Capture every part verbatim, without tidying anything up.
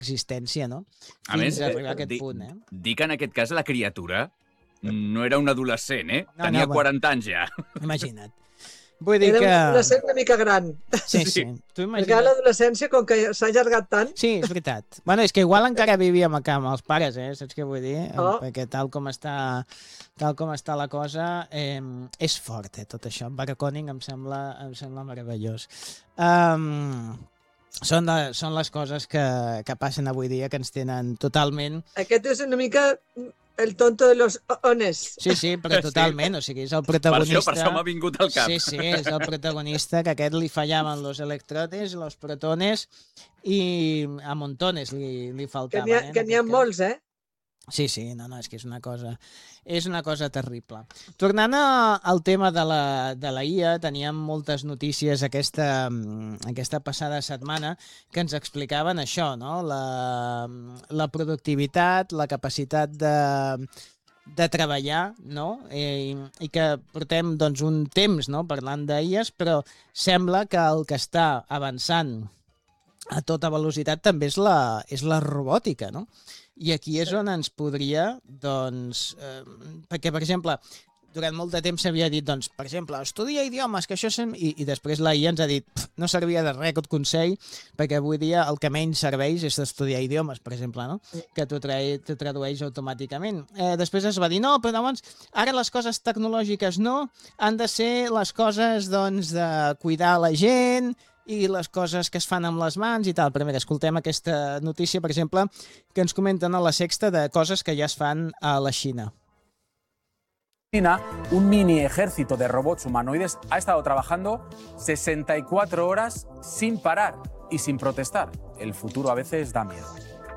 existència, no? A Fins més, a arribar a eh, aquest di, punt, eh? dic que en aquest cas la criatura no era un adolescent, eh? No, Tenia no, bueno. quaranta anys ja. Imagina't. Vull dir Era que... un adolescent una mica gran. Sí, sí. Tu Perquè imagina't... l'adolescència, com que s'ha allargat tant... Sí, és veritat. Bueno, és que igual encara vivíem acá amb els pares, eh? Saps què vull dir? Oh. Perquè tal com està, tal com està la cosa, eh, és fort, eh, tot això. Barraconing em sembla, em sembla meravellós. Um, són, de, són les coses que, que passen avui dia, que ens tenen totalment... Aquest és una mica el tonto de los ones. Sí, sí, però totalment, o sigui, és el protagonista... Per això, per això m'ha vingut al cap. Sí, sí, és el protagonista, que a aquest li fallaven los electrones, los protones, i a montones li, li Que faltaven. n'hi ha, eh, que n'hi ha molts, eh? Sí, sí, no, no, és que és una cosa, és una cosa terrible. Tornant a, al tema de la, de la I A, teníem moltes notícies aquesta, aquesta passada setmana que ens explicaven això, no? La, la productivitat, la capacitat de, de treballar, no? I, i que portem doncs, un temps, no?, parlant d'I As, però sembla que el que està avançant a tota velocitat també és la, és la robòtica, no? I aquí és on ens podria, doncs... Eh, perquè, per exemple, durant molt de temps s'havia dit, doncs, per exemple, estudia idiomes, que això... Sem... I, I després la I A ens ha dit, no servia de res aquest consell, perquè avui dia el que menys serveix és estudiar idiomes, per exemple, no? Que t'ho tra tradueix automàticament. Eh, després es va dir, no, però llavors, ara les coses tecnològiques no, han de ser les coses, doncs, de cuidar la gent i les coses que es fan amb les mans i tal. Però mira, escoltem aquesta notícia, per exemple, que ens comenten a La Sexta de coses que ja es fan a la Xina. China, un mini ejército de robots humanoides ha estado trabajando sesenta y cuatro horas sin parar y sin protestar. El futuro a veces da miedo.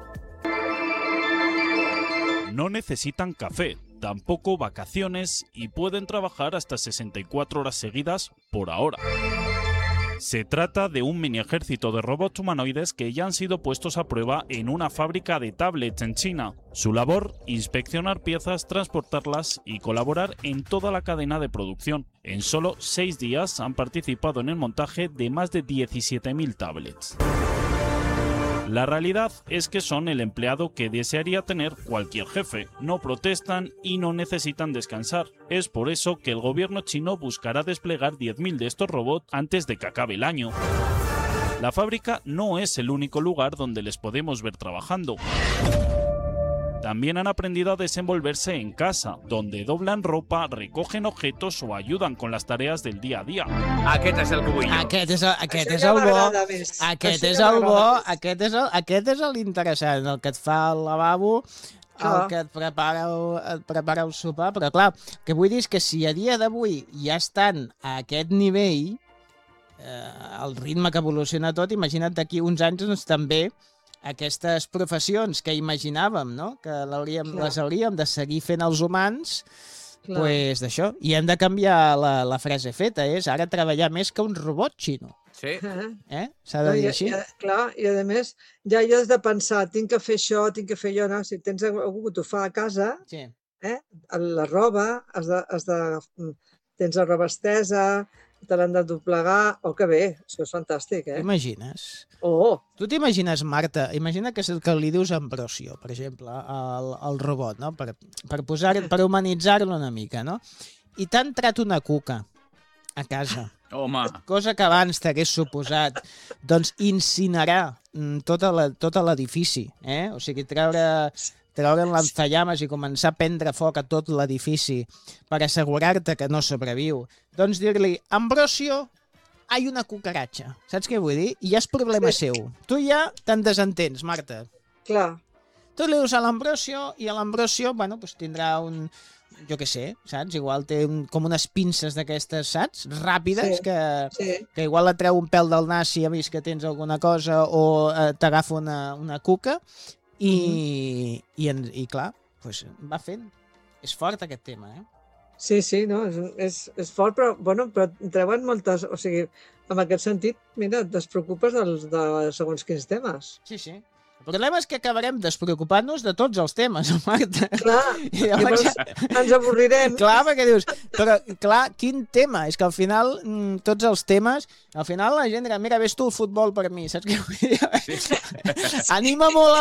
No necesitan café, tampoco vacaciones y pueden trabajar hasta sesenta y cuatro horas seguidas por ahora. Se trata de un mini ejército de robots humanoides que ya han sido puestos a prueba en una fábrica de tablets en China. Su labor, inspeccionar piezas, transportarlas y colaborar en toda la cadena de producción. En solo seis días han participado en el montaje de más de diecisiete mil tablets. La realidad es que son el empleado que desearía tener cualquier jefe, no protestan y no necesitan descansar. Es por eso que el gobierno chino buscará desplegar diez mil de estos robots antes de que acabe el año. La fábrica no es el único lugar donde les podemos ver trabajando. También han aprendido a desenvolverse en casa, donde doblan ropa, recogen objetos o ayudan con las tareas del día a día. Aquest és el que vull jo. Aquest és el, aquest Això és ja el bo, m'agrada més. aquest Això és ja el bo, m'agrada més. aquest és el, aquest és l'interessant, el que et fa el lavabo, el Clar. que et prepara el, et prepara el sopar, però clar, el que vull dir és que si a dia d'avui ja estan a aquest nivell, eh, el ritme que evoluciona tot, imagina't d'aquí uns anys doncs, també aquestes professions que imaginàvem, no?, que l'hauríem, Clar. les hauríem de seguir fent els humans, Clar. pues d'això. I hem de canviar la, la frase feta, és ara treballar més que un robot xino. Sí. Eh? Eh? S'ha de No, dir i, així. i, clar, i a més, ja jo has de pensar, tinc que fer això, tinc que fer allò, no? Si tens algú que t'ho fa a casa, Sí. eh? La roba, has de, has de, tens la roba estesa, te l'han de doblegar, oh, que bé, això és fantàstic, eh? T'imagines? Oh, Tu t'imagines, Marta, imagina que és el que li dius Ambrosio, per exemple, al, al robot, no? Per, per, posar, per humanitzar-lo una mica, no? I t'ha entrat una cuca a casa, Home, cosa que abans t'hagués suposat, doncs, incinerar mm, tota la- tot l'edifici, eh? O sigui, treure, treure lanzallames i començar a prendre foc a tot l'edifici per assegurar-te que no sobreviu. Doncs dir-li, Ambrosio, hay una cucaracha. Saps què vull dir? I ja és problema Sí. seu. Tu ja te'n desentens, Marta. clar. Tu li dius a l'Ambrosio i a l'Ambrosio, bueno, doncs tindrà un, jo què sé, saps? Igual té un, com unes pinces d'aquestes, saps? Ràpides, Sí. que, Sí, que igual et treu un pèl del nas si ha vist que tens alguna cosa o eh, t'agafa una, una cuca i, i, en, i clar, doncs va fent. És fort aquest tema, eh? sí, sí, no, és, és, és fort, però, bueno, però treuen moltes, o sigui, en aquest sentit, mira, et despreocupes dels, de segons quins temes. Sí, sí. El problema és que acabarem despreocupant-nos de tots els temes, Marta. Clar, I llavors, llavors ens avorrirem. clar, perquè dius, però clar, quin tema? És que al final, mm, tots els temes, al final la gent dirà, mira, ves tu el futbol per mi, saps què vull dir? Anima molt a